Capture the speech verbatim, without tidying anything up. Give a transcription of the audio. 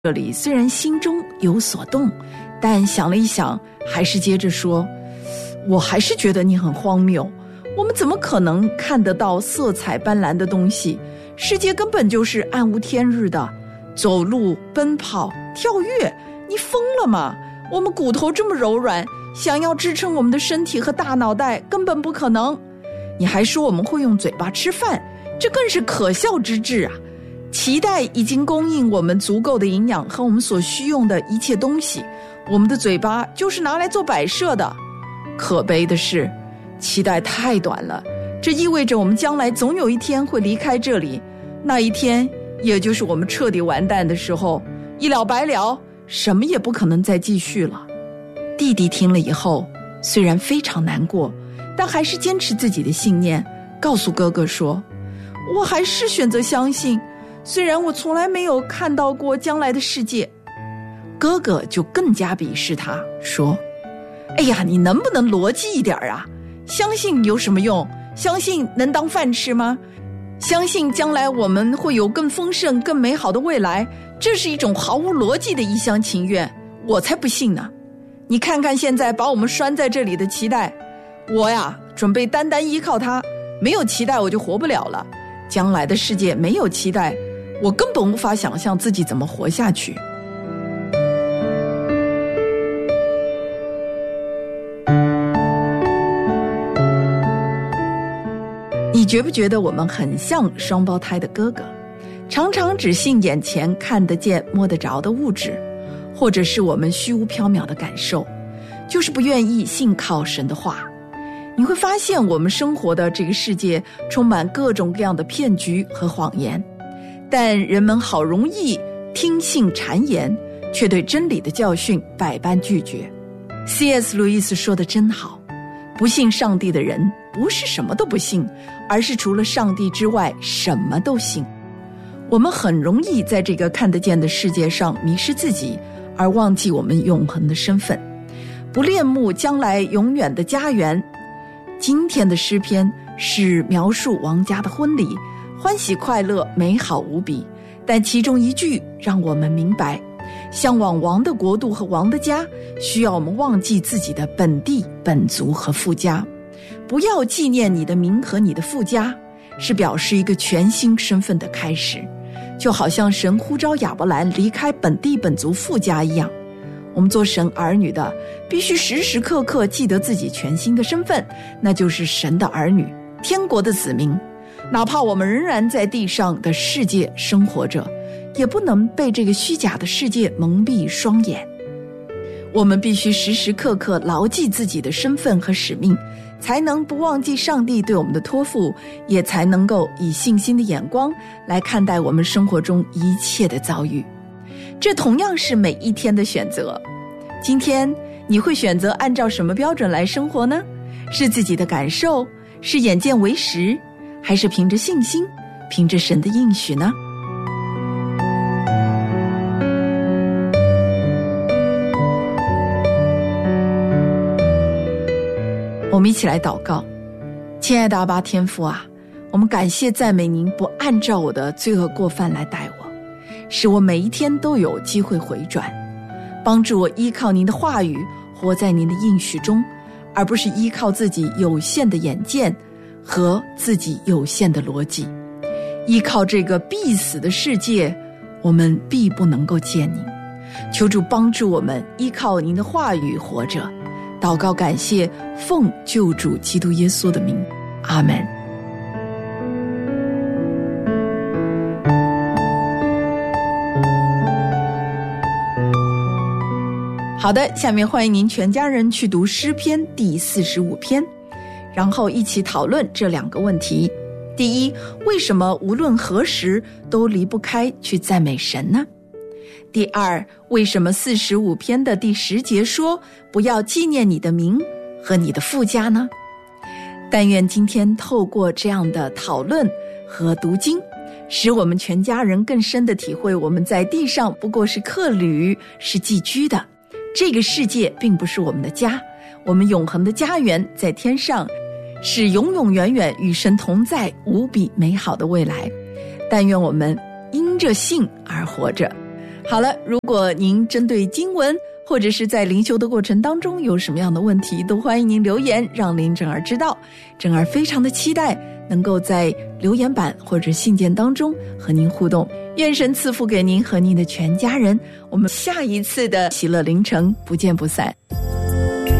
这里虽然心中有所动，但想了一想，还是接着说，我还是觉得你很荒谬，我们怎么可能看得到色彩斑斓的东西？世界根本就是暗无天日的，走路、奔跑、跳跃，你疯了吗？我们骨头这么柔软，想要支撑我们的身体和大脑袋根本不可能。你还说我们会用嘴巴吃饭，这更是可笑之至啊！脐带已经供应我们足够的营养和我们所需用的一切东西，我们的嘴巴就是拿来做摆设的。可悲的是，脐带太短了，这意味着我们将来总有一天会离开这里，那一天也就是我们彻底完蛋的时候，一了百了，什么也不可能再继续了。弟弟听了以后，虽然非常难过，但还是坚持自己的信念，告诉哥哥说，我还是选择相信，虽然我从来没有看到过将来的世界。哥哥就更加鄙视他，说，哎呀，你能不能逻辑一点啊？相信有什么用？相信能当饭吃吗？相信将来我们会有更丰盛更美好的未来，这是一种毫无逻辑的一厢情愿，我才不信呢。你看看现在把我们拴在这里的脐带，我呀准备单单依靠它，没有脐带我就活不了了。将来的世界没有脐带，我根本无法想象自己怎么活下去。你觉不觉得我们很像双胞胎的哥哥，常常只信眼前看得见摸得着的物质，或者是我们虚无缥缈的感受，就是不愿意信靠神的话。你会发现我们生活的这个世界充满各种各样的骗局和谎言，但人们好容易听信谗言，却对真理的教训百般拒绝。 C S 路易斯说得真好，不信上帝的人不是什么都不信，而是除了上帝之外什么都信。我们很容易在这个看得见的世界上迷失自己，而忘记我们永恒的身份，不恋慕将来永远的家园。今天的诗篇是描述王家的婚礼，欢喜快乐，美好无比，但其中一句让我们明白，向往王的国度和王的家，需要我们忘记自己的本地本族和父家。不要纪念你的名和你的父家，是表示一个全新身份的开始，就好像神呼召亚伯兰离开本地本族父家一样。我们做神儿女的，必须时时刻刻记得自己全新的身份，那就是神的儿女，天国的子民。哪怕我们仍然在地上的世界生活着，也不能被这个虚假的世界蒙蔽双眼。我们必须时时刻刻牢记自己的身份和使命，才能不忘记上帝对我们的托付，也才能够以信心的眼光来看待我们生活中一切的遭遇。这同样是每一天的选择。今天你会选择按照什么标准来生活呢？是自己的感受，是眼见为实，还是凭着信心，凭着神的应许呢？我们一起来祷告。亲爱的阿爸天父啊，我们感谢赞美您不按照我的罪恶过犯来待我，使我每一天都有机会回转，帮助我依靠您的话语，活在您的应许中，而不是依靠自己有限的眼见和自己有限的逻辑。依靠这个必死的世界，我们必不能够见您。求主帮助我们依靠您的话语活着。祷告感谢，奉救主基督耶稣的名，阿们。好的，下面欢迎您全家人去读诗篇第四十五篇，然后一起讨论这两个问题。第一，为什么无论何时都离不开去赞美神呢？第二，为什么四十五篇的第十节说不要纪念你的名和你的父家呢？但愿今天透过这样的讨论和读经，使我们全家人更深地体会我们在地上不过是客旅，是寄居的。这个世界并不是我们的家，我们永恒的家园在天上，是永永远远与神同在，无比美好的未来。但愿我们因着信而活着。 好了，如果您针对经文或者是在灵修的过程当中有什么样的问题，都欢迎您留言让林真儿知道。真儿非常的期待能够在留言板或者信件当中和您互动。愿神赐福给您和您的全家人，我们下一次的喜乐凌晨不见不散。